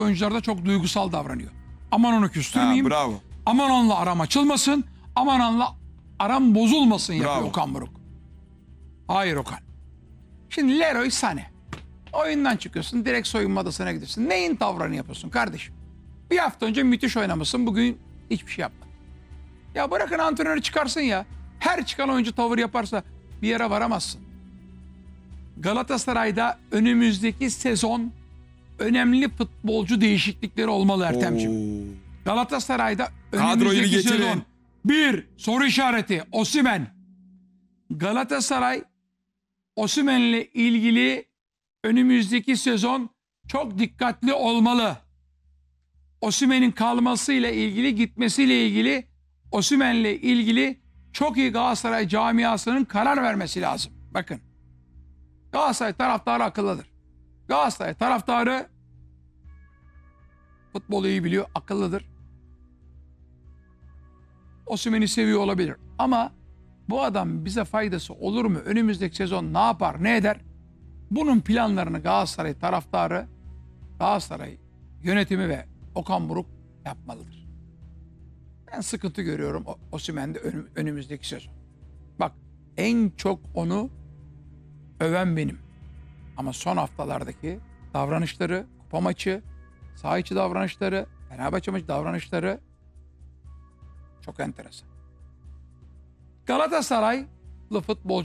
oyuncular da çok duygusal davranıyor. Aman onu küstürmeyeyim. Bravo. Aman onunla aram açılmasın. Aman onunla aram bozulmasın yapıyor Bravo. Okan Buruk. Hayır Okan. Şimdi Leroy Sané. Oyundan çıkıyorsun. Direkt soyunma odasına gidiyorsun. Neyin tavrını yapıyorsun kardeşim? Bir hafta önce müthiş oynamışsın. Bugün hiçbir şey yapmadın. Ya bırakın antrenörü çıkarsın ya. Her çıkan oyuncu tavır yaparsa bir yere varamazsın. Galatasaray'da önümüzdeki sezon önemli futbolcu değişiklikleri olmalı Ertemciğim. Oo. Galatasaray'da Kadroyu önümüzdeki getirin. sezon bir soru işareti Osimhen. Galatasaray Osimhen'le ilgili önümüzdeki sezon çok dikkatli olmalı. Osimhen'in kalmasıyla ilgili, gitmesiyle ilgili, Osimhen'le ilgili çok iyi Galatasaray camiasının karar vermesi lazım. Bakın. Galatasaray taraftarı akıllıdır. Galatasaray taraftarı futbolu iyi biliyor, akıllıdır. Osimhen'i seviyor olabilir. Ama bu adam bize faydası olur mu? Önümüzdeki sezon ne yapar, ne eder? Bunun planlarını Galatasaray taraftarı, Galatasaray yönetimi ve Okan Buruk yapmalıdır. Ben sıkıntı görüyorum Osimhen'de önümüzdeki sezon. Bak en çok onu öven benim. Ama son haftalardaki davranışları, kupa maçı, saha içi davranışları, Fenerbahçe maçı davranışları çok enteresan. Galatasaraylı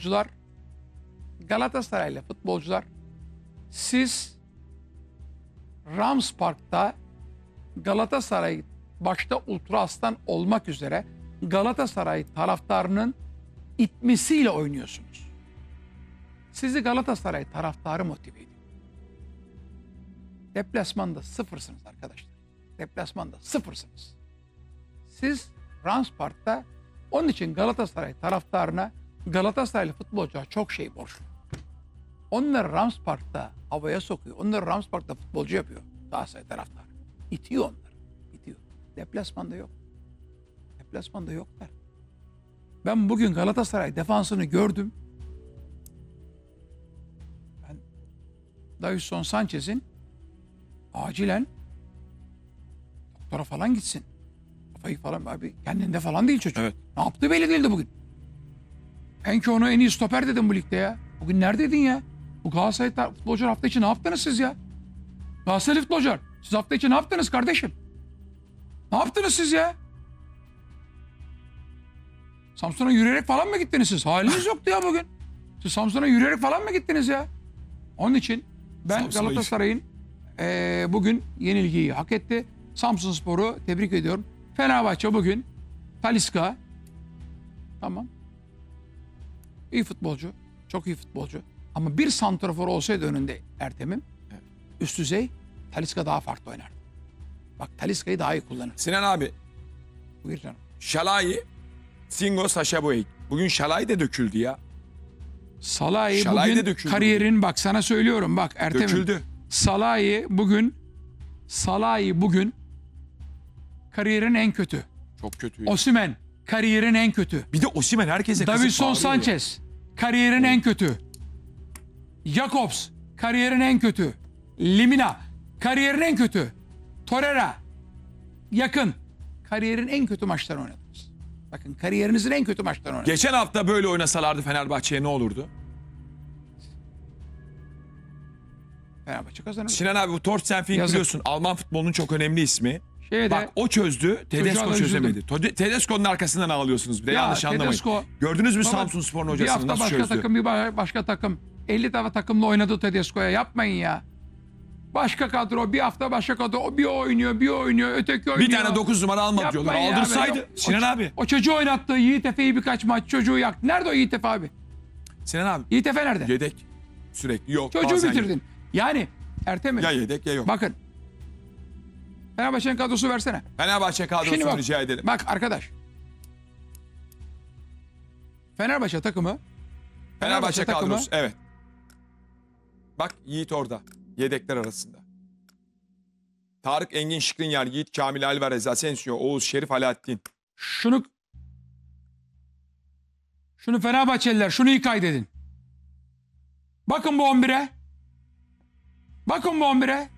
futbolcular siz Rams Park'ta Galatasaray başta Ultra Aslan olmak üzere Galatasaray taraftarının itmesiyle oynuyorsunuz. Sizi Galatasaray taraftarı motive ediyor. Deplasmanda sıfırsınız arkadaşlar. Deplasmanda sıfırsınız. Siz Rams Park'ta onun için Galatasaray taraftarına, Galatasaraylı futbolcular çok şey borçlu. Onları Rams Park'ta havaya sokuyor. Onları Rams Park'ta futbolcu yapıyor Galatasaray taraftarı. İtiyor onları. İtiyor. Deplasmanda yok. Deplasmanda yoklar. Ben bugün Galatasaray defansını gördüm. Ben Davinson Sanchez'in acilen doktora falan gitsin. Kafayı falan abi kendinde falan değil çocuk. Evet. Ne yaptığı belli değildi bugün. Enki onu en iyi stoper dedim bu ligde ya. Bugün neredeydin ya? Bu Galatasaray futbolcular hafta içi ne yaptınız siz ya? Galatasaray futbolcular siz hafta içi ne yaptınız kardeşim? Ne yaptınız siz ya? Samsun'a yürüyerek falan mı gittiniz siz? Haliniz yoktu ya bugün. Siz Samsun'a yürüyerek falan mı gittiniz ya? Onun için ben Samsun'a Galatasaray'ın bugün yenilgiyi hak etti. Samsunspor'u tebrik ediyorum. Fenerbahçe bugün Talisca tamam. İyi futbolcu. Çok iyi futbolcu. Ama bir santrafor olsaydı önünde Ertem'im üst düzey Talisca daha farklı oynardı. Bak Talisca'yı daha iyi kullanır. Sinan abi. Buyur canım. Şalai, Singo, Sacha Boey. Bugün Şalai de döküldü ya. Salah'ı Şalay da bugün döküldü kariyerin bak sana söylüyorum bak Ertem'im. Döküldü. Salah'ı bugün kariyerin en kötü. Çok kötü. Osimhen kariyerin en kötü. Bir de Osimhen herkese kızıp Davinson bağırıyor ya. Sanchez kariyerin en kötü. Jakobs kariyerin en kötü. Lemina kariyerin en kötü. Torreira yakın. Kariyerin en kötü maçlarını oynadınız. Bakın kariyerinizin en kötü maçlarını oynadınız. Geçen hafta böyle oynasalardı Fenerbahçe'ye ne olurdu? Fenerbahçe kazanır. Sinan abi bu Torsten Fink Yazık. biliyorsun Alman futbolunun çok önemli ismi. Şeyde, Bak o çözdü, Tedesco Çocuğa da çözemedi. Tedesco'nun arkasından ağlıyorsunuz bir de Ya, yanlış anlamayın. Tedesco- Gördünüz mü Baba, Samsunspor'un bir hocasını hafta nasıl başka çözdü? takım bir başka takım 50 tane takımla oynadı Tedesco'ya yapmayın ya. Başka kadro bir hafta başka kadro bir o oynuyor öteki oynuyor. Bir tane 9 numara almadı diyorlar. Yapmayın ya, Aldırsaydı yok. Sinan abi. O çocuğu oynattı Yiğit Efe'yi birkaç maç çocuğu yaktı. Nerede o Yiğit Efe abi? Sinan abi Yiğit Efe nerede? yedek sürekli yok. Çocuğu bazen bitirdin. Yani Ertem'im Ya yedek ya yok. bakın Fenerbahçe'nin kadrosu versene. Fenerbahçe Şimdi kadrosunu bak, rica edelim. bak arkadaş. Fenerbahçe takımı Fenerbahçe kadrosu evet. Bak Yiğit orada. Yedekler arasında. Tarık Engin Şikrinyar, Yiğit Kamil Alvarez, Asensio, Oğuz Şerif Alaaddin. şunu Fenerbahçeliler şunu iyi kaydedin. Bakın bu 11'e. Bakın bu 11'e.